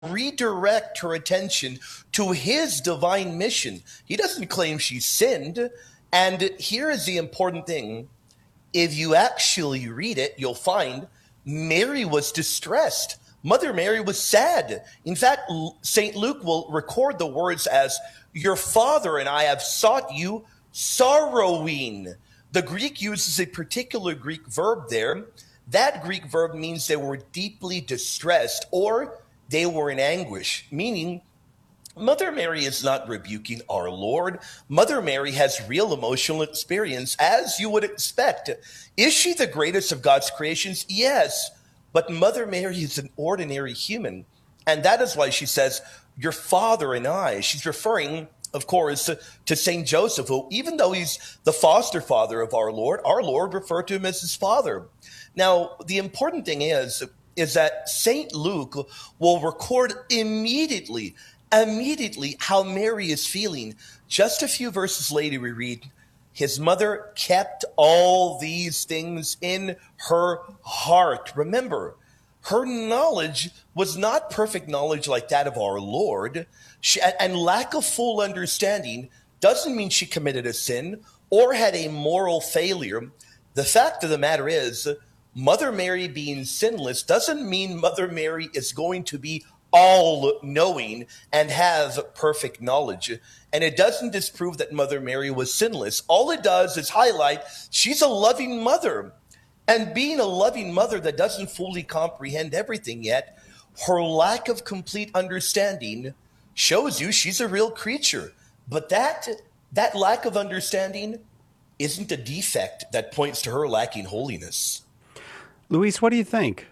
redirect her attention to his divine mission. He doesn't claim she sinned. And here is the important thing. If you actually read it, you'll find Mary was distressed. Mother Mary was sad. In fact, St. Luke will record the words as, "Your father and I have sought you sorrowing." The Greek uses a particular Greek verb there. That Greek verb means they were deeply distressed or they were in anguish, meaning Mother Mary is not rebuking our Lord. Mother Mary has real emotional experience, as you would expect. Is she the greatest of God's creations? Yes. But Mother Mary is an ordinary human. And that is why she says, "Your father and I." She's referring, of course, to St. Joseph, who, even though he's the foster father of our Lord referred to him as his father. Now, the important thing is that St. Luke will record immediately how Mary is feeling. Just a few verses later, we read, "His mother kept all these things in her heart." Remember, her knowledge was not perfect knowledge like that of our Lord. And lack of full understanding doesn't mean she committed a sin or had a moral failure. The fact of the matter is, Mother Mary being sinless doesn't mean Mother Mary is going to be all-knowing and have perfect knowledge. And it doesn't disprove that Mother Mary was sinless. All it does is highlight she's a loving mother. And being a loving mother that doesn't fully comprehend everything yet, her lack of complete understanding shows you she's a real creature. But that lack of understanding isn't a defect that points to her lacking holiness. Luis, what do you think?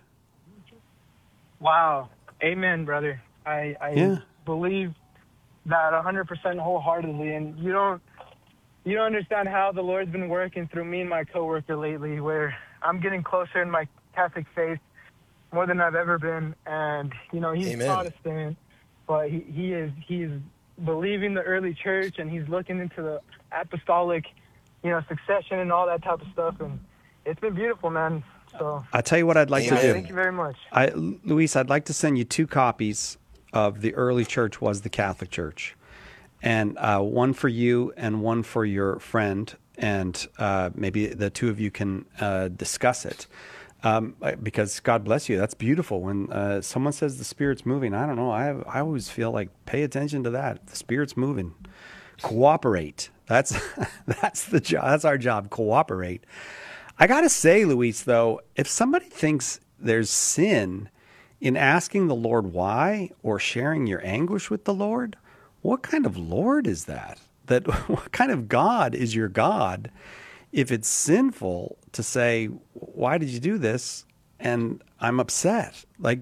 Wow. Amen, brother. I believe that 100% wholeheartedly. And you don't understand how the Lord's been working through me and my coworker lately, where I'm getting closer in my Catholic faith more than I've ever been. And, he's Amen. Protestant, but he's believing the early church, and he's looking into the apostolic, succession and all that type of stuff. And it's been beautiful, man. So I'll tell you what I'd like to do. Thank you very much. Luis, I'd like to send you 2 copies of The Early Church Was the Catholic Church. And one for you and one for your friend. And maybe the two of you can discuss it. Because God bless you. That's beautiful. When someone says the Spirit's moving, I don't know. I always feel like pay attention to that. The Spirit's moving. Cooperate. That's the job. That's our job. Cooperate. I got to say, Luis, though, if somebody thinks there's sin in asking the Lord why or sharing your anguish with the Lord, what kind of Lord is that? What kind of God is your God if it's sinful to say, why did you do this? And I'm upset. Like,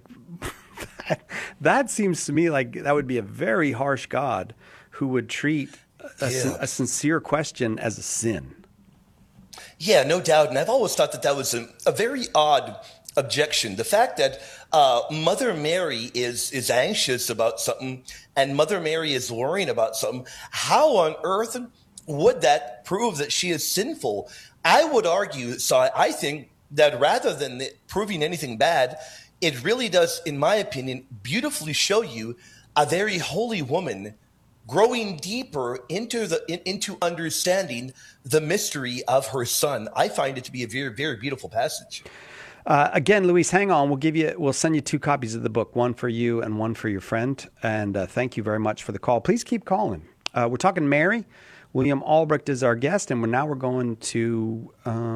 that seems to me like that would be a very harsh God who would treat a sincere question as a sin. Yeah, no doubt. And I've always thought that was a very odd objection. The fact that Mother Mary is anxious about something and Mother Mary is worrying about something, how on earth would that prove that she is sinful? I would argue, so I think that rather than proving anything bad, it really does, in my opinion, beautifully show you a very holy woman growing deeper into understanding the mystery of her son. I find it to be a very, very beautiful passage. Again, Luis, hang on. We'll send you 2 copies of the book, one for you and one for your friend. And thank you very much for the call. Please keep calling. We're talking Mary. William Albrecht is our guest, and we're going to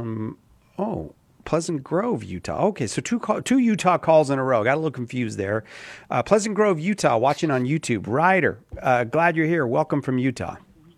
Pleasant Grove, Utah. Okay, so 2 Utah calls in a row. Got a little confused there. Pleasant Grove, Utah, watching on YouTube. Ryder, glad you're here. Welcome from Utah.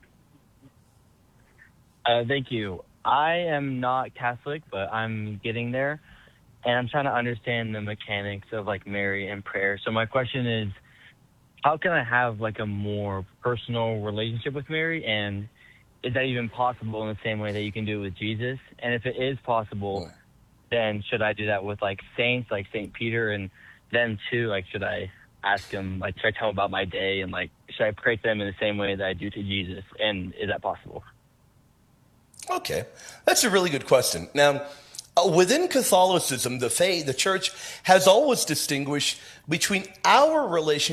Thank you. I am not Catholic, but I'm getting there, and I'm trying to understand the mechanics of Mary and prayer. So my question is, how can I have a more personal relationship with Mary, and is that even possible in the same way that you can do it with Jesus? And if it is possible, then should I do that with saints like St. Peter, and them too? Should I ask him, should I tell him about my day, and should I pray to them in the same way that I do to Jesus? And is that possible? Okay, that's a really good question. Now, Within Catholicism, the church has always distinguished between our relationship